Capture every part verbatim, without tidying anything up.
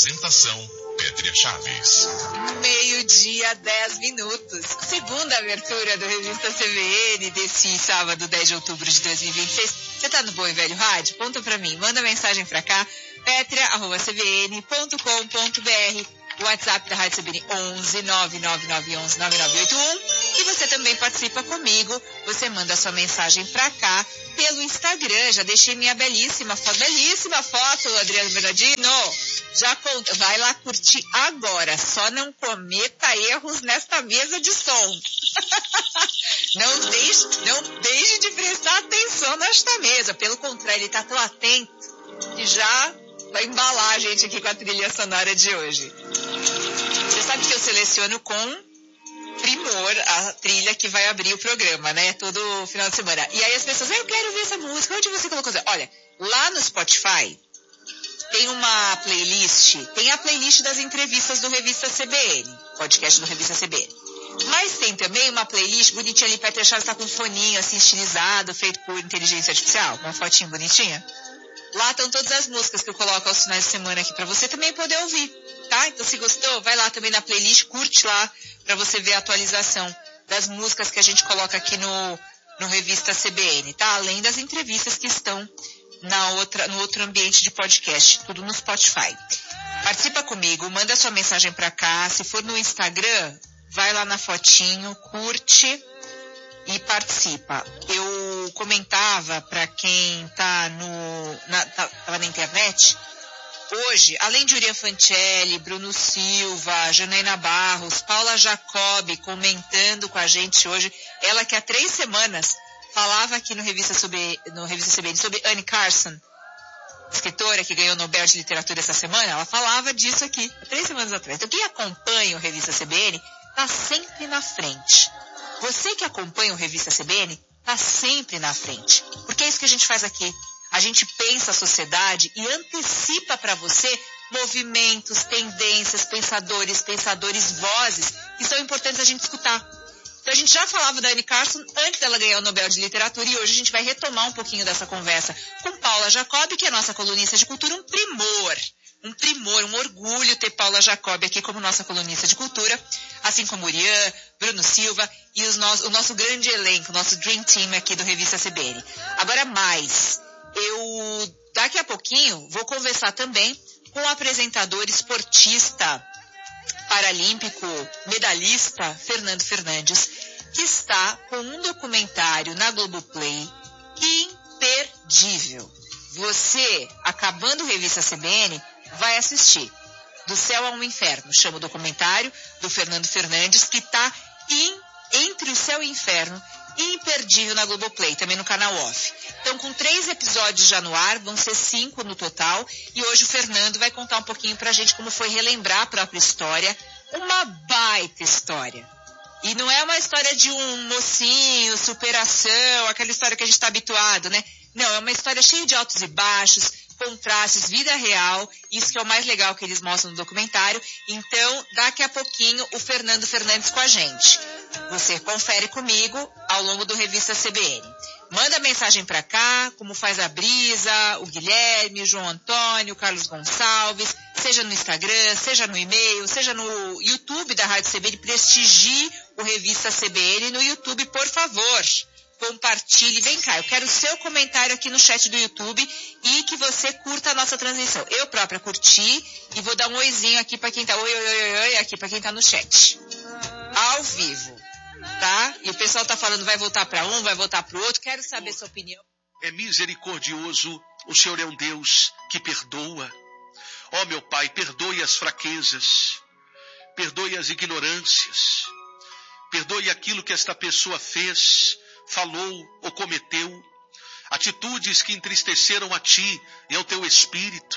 Apresentação, Pétria Chaves. Meio-dia, dez minutos. Segunda abertura do Revista C B N desse sábado, dez de outubro de dois mil e vinte e seis. Você tá no Bom e Velho Rádio? Conta pra mim, manda mensagem pra cá, pétria arroba c b n ponto com ponto b r. O WhatsApp da Rádio C B N onze nove nove nove um um nove nove oito um. E você também participa comigo. Você manda sua mensagem pra cá pelo Instagram. Já deixei minha belíssima foto, belíssima foto, Adriano Bernardino. Já conta, vai lá curtir agora. Só não cometa erros nesta mesa de som. Não deixe, não deixe de prestar atenção nesta mesa. Pelo contrário, ele tá tão atento que já vai embalar a gente aqui com a trilha sonora de hoje. Você sabe que eu seleciono com primor a trilha que vai abrir o programa, né? Todo final de semana. E aí as pessoas, ah, eu quero ver essa música. Onde você colocou? Olha, lá no Spotify tem uma playlist, tem a playlist das entrevistas do Revista C B N, podcast do Revista C B N. Mas tem também uma playlist bonitinha ali, Pétria Chaves tá com um foninho assim estilizado, feito por inteligência artificial, uma fotinha bonitinha. Lá estão todas as músicas que eu coloco aos finais de semana aqui para você também poder ouvir, tá? Então se gostou, vai lá também na playlist, curte lá para você ver a atualização das músicas que a gente coloca aqui no, no Revista C B N, tá? Além das entrevistas que estão na outra, no outro ambiente de podcast, tudo no Spotify. Participa comigo, manda sua mensagem para cá. Se for no Instagram, vai lá na fotinho, curte e participa. Eu comentava para quem tá no, na, tá, tava na internet, hoje, além de Urian Fancelli, Bruno Silva, Janaína Barros, Paula Jacobi comentando com a gente hoje, ela que há três semanas falava aqui no Revista, sobre, no Revista C B N sobre Anne Carson, escritora que ganhou o Nobel de Literatura essa semana, ela falava disso aqui, há três semanas atrás. Então quem acompanha o Revista C B N está sempre na frente. Você que acompanha o Revista C B N está sempre na frente. Porque é isso que a gente faz aqui. A gente pensa a sociedade e antecipa para você movimentos, tendências, pensadores, pensadores, vozes que são importantes a gente escutar. Então a gente já falava da Anne Carson antes dela ganhar o Nobel de Literatura e hoje a gente vai retomar um pouquinho dessa conversa com Paula Jacobi, que é nossa colunista de cultura, um primor. Um primor, um orgulho ter Paula Jacobi aqui como nossa colunista de cultura, assim como Urian, Bruno Silva e os no, o nosso grande elenco, o nosso Dream Team aqui do Revista C B N. Agora mais, eu daqui a pouquinho vou conversar também com o apresentador esportista paralímpico, medalhista Fernando Fernandes, que está com um documentário na Globoplay imperdível. Você, acabando o Revista C B N, vai assistir. Do Céu a um Inferno, chama o documentário do Fernando Fernandes, que está entre o céu e o inferno, imperdível na Globoplay, também no canal Off. Então, com três episódios já no ar, vão ser cinco no total, e hoje o Fernando vai contar um pouquinho pra gente como foi relembrar a própria história, uma baita história. E não é uma história de um mocinho, superação, aquela história que a gente está habituado, né? Não, é uma história cheia de altos e baixos, contrastes, vida real, isso que é o mais legal que eles mostram no documentário. Então, daqui a pouquinho, o Fernando Fernandes com a gente. Você confere comigo ao longo do Revista C B N. Manda mensagem para cá, como faz a Brisa, o Guilherme, o João Antônio, o Carlos Gonçalves, seja no Instagram, seja no e-mail, seja no YouTube da Rádio C B N, prestigie o Revista C B N no YouTube, por favor. Compartilhe, vem cá, eu quero o seu comentário aqui no chat do YouTube e que você curta a nossa transmissão. Eu própria curti e vou dar um oizinho aqui para quem tá, oi, oi, oi, oi, aqui para quem tá no chat. Ao vivo, tá? E o pessoal tá falando, vai voltar para um, vai voltar para o outro, quero saber sua opinião. É misericordioso, o Senhor é um Deus que perdoa. Ó meu Pai, perdoe as fraquezas, perdoe as ignorâncias, perdoe aquilo que esta pessoa fez, falou ou cometeu, atitudes que entristeceram a ti e ao teu espírito.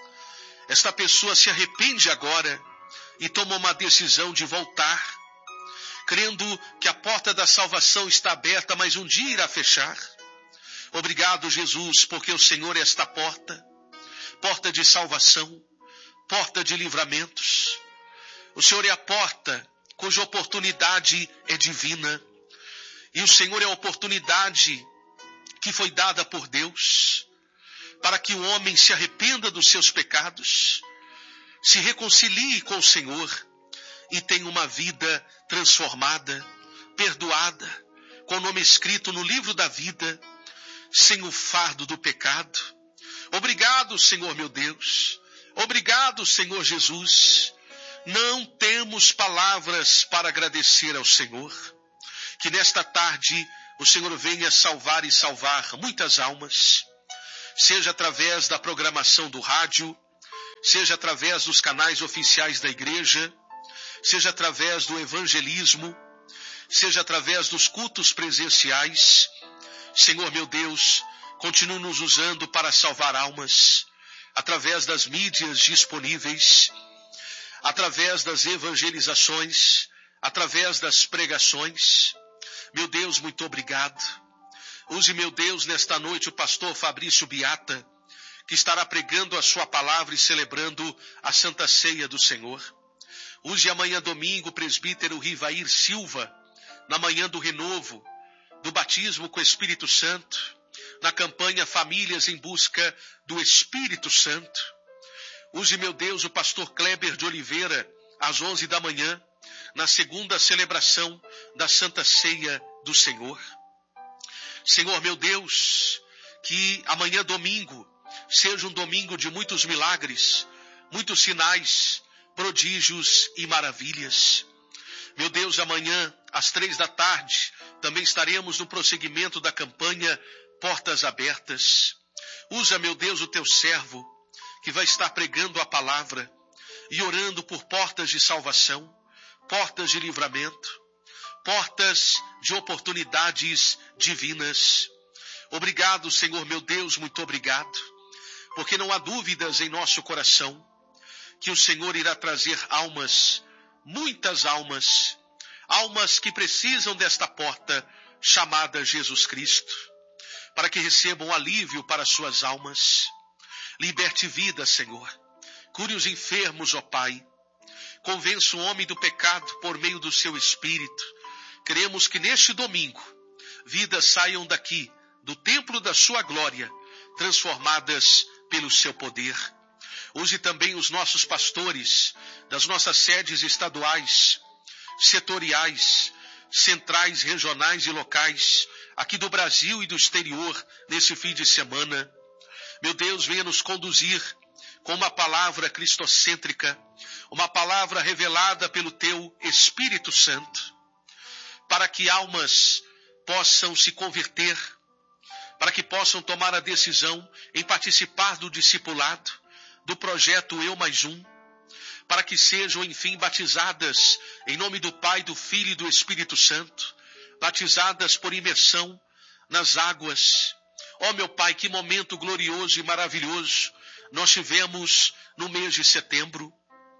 Esta pessoa se arrepende agora e toma uma decisão de voltar, crendo que a porta da salvação está aberta, mas um dia irá fechar. Obrigado, Jesus, porque o Senhor é esta porta, porta de salvação, porta de livramentos. O Senhor é a porta cuja oportunidade é divina. E o Senhor é a oportunidade que foi dada por Deus para que o homem se arrependa dos seus pecados, se reconcilie com o Senhor e tenha uma vida transformada, perdoada, com o nome escrito no livro da vida, sem o fardo do pecado. Obrigado, Senhor meu Deus. Obrigado, Senhor Jesus. Não temos palavras para agradecer ao Senhor. Que nesta tarde o Senhor venha salvar e salvar muitas almas, seja através da programação do rádio, seja através dos canais oficiais da igreja, seja através do evangelismo, seja através dos cultos presenciais. Senhor meu Deus, continue nos usando para salvar almas, através das mídias disponíveis, através das evangelizações, através das pregações. Meu Deus, muito obrigado. Use, meu Deus, nesta noite o pastor Fabrício Biata, que estará pregando a sua palavra e celebrando a Santa Ceia do Senhor. Use amanhã domingo o presbítero Rivair Silva, na manhã do renovo, do batismo com o Espírito Santo, na campanha Famílias em Busca do Espírito Santo. Use, meu Deus, o pastor Kleber de Oliveira, às onze da manhã, na segunda celebração da Santa Ceia do Senhor. Senhor, meu Deus, que amanhã domingo seja um domingo de muitos milagres, muitos sinais, prodígios e maravilhas. Meu Deus, amanhã, às três da tarde, também estaremos no prosseguimento da campanha Portas Abertas. Usa, meu Deus, o teu servo, que vai estar pregando a palavra e orando por portas de salvação, portas de livramento, portas de oportunidades divinas. Obrigado, Senhor meu Deus, muito obrigado, porque não há dúvidas em nosso coração que o Senhor irá trazer almas, muitas almas, almas que precisam desta porta chamada Jesus Cristo, para que recebam alívio para suas almas. Liberte vida, Senhor. Cure os enfermos, ó Pai. Convença o homem do pecado por meio do seu Espírito. Queremos que neste domingo, vidas saiam daqui, do templo da sua glória, transformadas pelo seu poder. Use também os nossos pastores das nossas sedes estaduais, setoriais, centrais, regionais e locais, aqui do Brasil e do exterior, nesse fim de semana. Meu Deus, venha nos conduzir com uma palavra cristocêntrica, uma palavra revelada pelo teu Espírito Santo, para que almas possam se converter, para que possam tomar a decisão em participar do discipulado, do projeto Eu Mais Um, para que sejam, enfim, batizadas em nome do Pai, do Filho e do Espírito Santo, batizadas por imersão nas águas. Ó meu Pai, que momento glorioso e maravilhoso nós tivemos no mês de setembro.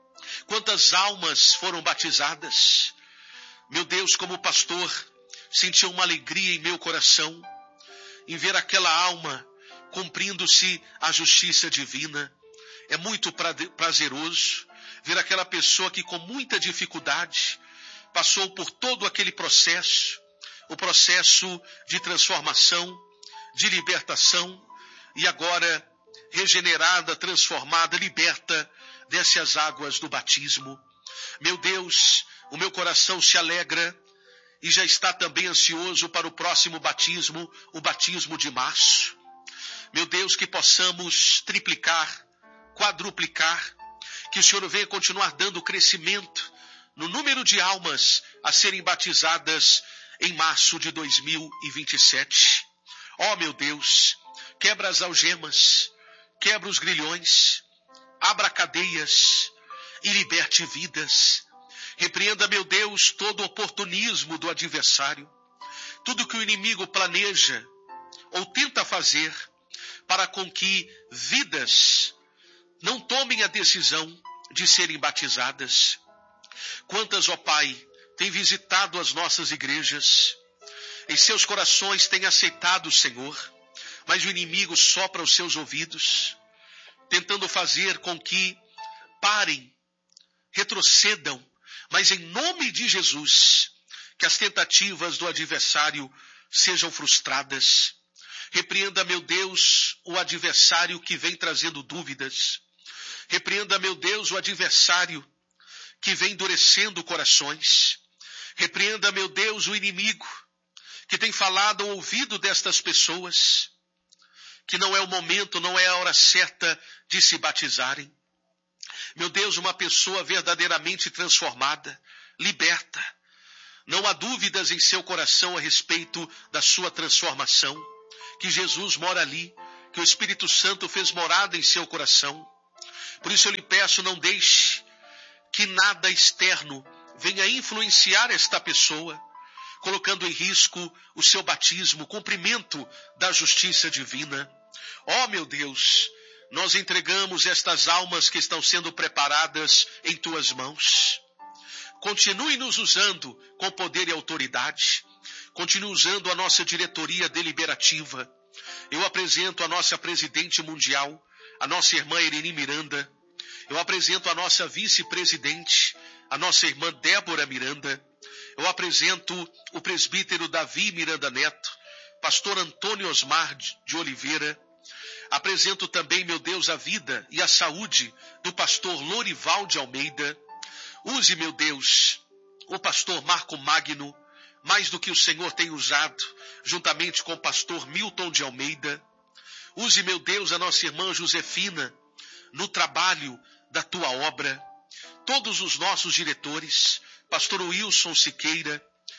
Quantas almas foram batizadas. Meu Deus, como pastor, senti uma alegria em meu coração em ver aquela alma cumprindo-se a justiça divina. É muito prazeroso ver aquela pessoa que com muita dificuldade passou por todo aquele processo, o processo de transformação, de libertação, e agora regenerada, transformada, liberta, desce as águas do batismo. Meu Deus, o meu coração se alegra e já está também ansioso para o próximo batismo, o batismo de março. Meu Deus, que possamos triplicar, quadruplicar, que o Senhor venha continuar dando crescimento no número de almas a serem batizadas em março de dois mil e vinte e sete. Ó meu Deus, quebra as algemas, quebra os grilhões, abra cadeias e liberte vidas. Repreenda, meu Deus, todo oportunismo do adversário, tudo que o inimigo planeja ou tenta fazer para com que vidas não tomem a decisão de serem batizadas. Quantas, ó Pai, têm visitado as nossas igrejas, em seus corações têm aceitado o Senhor, mas o inimigo sopra os seus ouvidos, tentando fazer com que parem, retrocedam, mas em nome de Jesus, que as tentativas do adversário sejam frustradas. Repreenda, meu Deus, o adversário que vem trazendo dúvidas. Repreenda Repreenda, meu Deus, o adversário que vem endurecendo corações. Repreenda, meu Deus, o inimigo que tem falado ao ouvido destas pessoas que não é o momento, não é a hora certa de se batizarem. Meu Deus, uma pessoa verdadeiramente transformada, liberta. Não há dúvidas em seu coração a respeito da sua transformação, que Jesus mora ali, que o Espírito Santo fez morada em seu coração. Por isso eu lhe peço, não deixe que nada externo venha influenciar esta pessoa, colocando em risco o seu batismo, o cumprimento da justiça divina. Ó meu Deus, nós entregamos estas almas que estão sendo preparadas em tuas mãos. Continue nos usando com poder e autoridade. Continue usando a nossa diretoria deliberativa. Eu apresento a nossa presidente mundial, a nossa irmã Irene Miranda. Eu apresento a nossa vice-presidente, a nossa irmã Débora Miranda. Eu apresento o presbítero Davi Miranda Neto, pastor Antônio Osmar de Oliveira. Apresento também, meu Deus, a vida e a saúde do pastor Lorival de Almeida. Use, meu Deus, o pastor Marco Magno, mais do que o Senhor tem usado, juntamente com o pastor Milton de Almeida. Use, meu Deus, a nossa irmã Josefina, no trabalho da tua obra. Todos os nossos diretores, pastor Wilson Siqueira,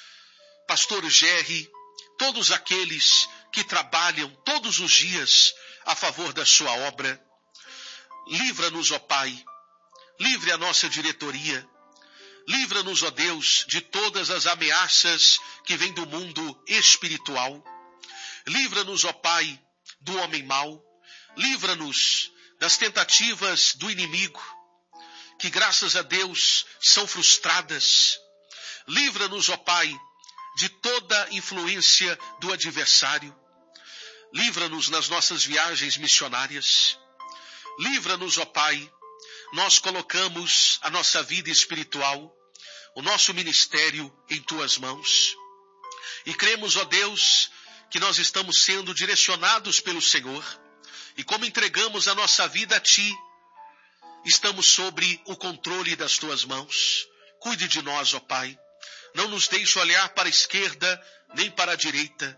pastor Gerry, todos aqueles que trabalham todos os dias a favor da sua obra. Livra-nos, ó Pai, livre a nossa diretoria. Livra-nos, ó Deus, de todas as ameaças que vêm do mundo espiritual. Livra-nos, ó Pai, do homem mau. Livra-nos das tentativas do inimigo, que graças a Deus são frustradas. Livra-nos, ó Pai, de toda influência do adversário. Livra-nos nas nossas viagens missionárias. Livra-nos, ó Pai. Nós colocamos a nossa vida espiritual, o nosso ministério em tuas mãos. E cremos, ó Deus, que nós estamos sendo direcionados pelo Senhor. E como entregamos a nossa vida a Ti, estamos sobre o controle das tuas mãos. Cuide de nós, ó Pai. Não nos deixe olhar para a esquerda nem para a direita,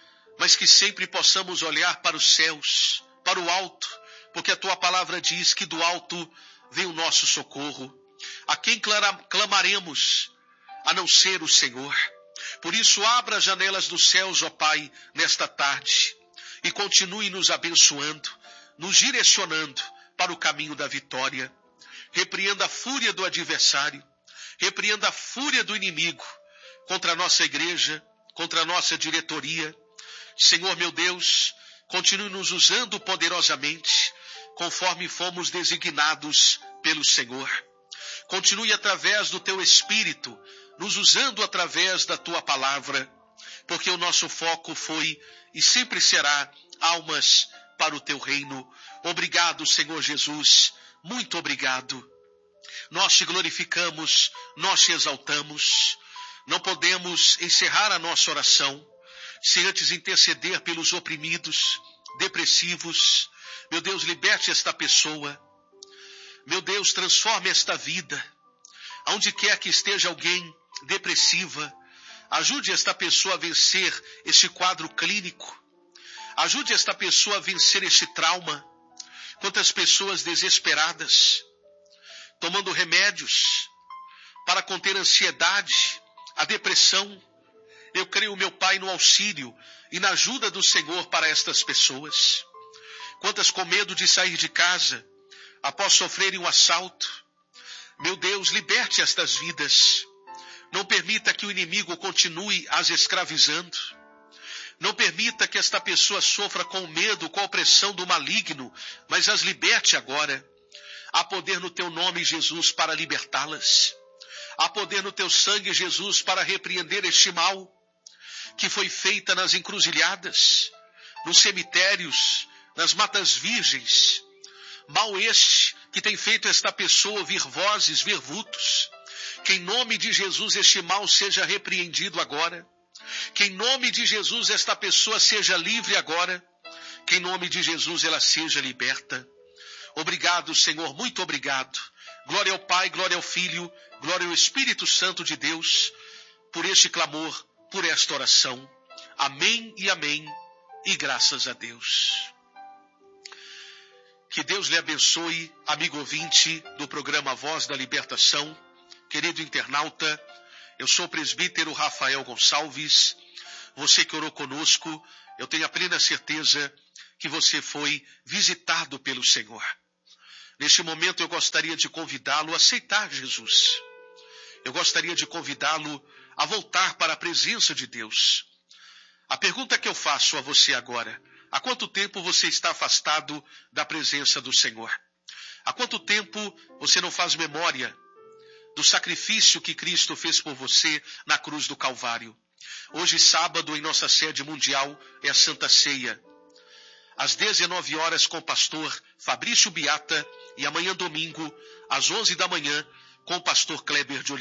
mas que sempre possamos olhar para os céus, para o alto, porque a tua palavra diz que do alto vem o nosso socorro. A quem clamaremos, a não ser o Senhor? Por isso, abra as janelas dos céus, ó Pai, nesta tarde, e continue nos abençoando, nos direcionando para o caminho da vitória. Repreenda a fúria do adversário, repreenda a fúria do inimigo contra a nossa igreja, contra a nossa diretoria. Senhor meu Deus, continue nos usando poderosamente, conforme fomos designados pelo Senhor. Continue através do teu Espírito, nos usando através da tua palavra, porque o nosso foco foi e sempre será almas para o teu reino. Obrigado, Senhor Jesus, muito obrigado. Nós te glorificamos, nós te exaltamos. Não podemos encerrar a nossa oração sem antes interceder pelos oprimidos, depressivos. Meu Deus, liberte esta pessoa. Meu Deus, transforme esta vida. Aonde quer que esteja alguém depressiva, ajude esta pessoa a vencer este quadro clínico. Ajude esta pessoa a vencer este trauma. Quantas pessoas desesperadas, tomando remédios para conter a ansiedade, a depressão. Eu creio, meu Pai, no auxílio e na ajuda do Senhor para estas pessoas. Quantas com medo de sair de casa, após sofrerem um assalto. Meu Deus, liberte estas vidas. Não permita que o inimigo continue as escravizando. Não permita que esta pessoa sofra com medo, com a opressão do maligno, mas as liberte agora. Há poder no teu nome, Jesus, para libertá-las. Há poder no teu sangue, Jesus, para repreender este mal que foi feita nas encruzilhadas, nos cemitérios, nas matas virgens. Mal este que tem feito esta pessoa ouvir vozes, ver vultos. Que em nome de Jesus este mal seja repreendido agora. Que em nome de Jesus esta pessoa seja livre agora. Que em nome de Jesus ela seja liberta. Obrigado, Senhor, muito obrigado. Glória ao Pai, glória ao Filho, glória ao Espírito Santo de Deus, por este clamor, por esta oração. Amém e amém, e graças a Deus. Que Deus lhe abençoe, amigo ouvinte do programa Voz da Libertação, querido internauta. Eu sou o presbítero Rafael Gonçalves. Você que orou conosco, eu tenho a plena certeza que você foi visitado pelo Senhor. Neste momento eu gostaria de convidá-lo a aceitar Jesus. Eu gostaria de convidá-lo a voltar para a presença de Deus. A pergunta que eu faço a você agora: há quanto tempo você está afastado da presença do Senhor? Há quanto tempo você não faz memória do sacrifício que Cristo fez por você na cruz do Calvário? Hoje, sábado, em nossa sede mundial, é a Santa Ceia. Às dezenove horas, com o pastor Fabrício Biata, e amanhã, domingo, às onze da manhã, com o pastor Kleber de Oliveira.